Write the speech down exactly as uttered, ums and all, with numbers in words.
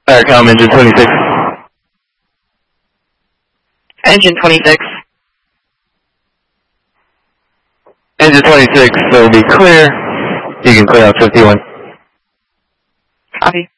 Starcom, engine twenty-six. Engine twenty-six. Engine twenty-six, so will be clear. You can clear out fifty-one. Copy.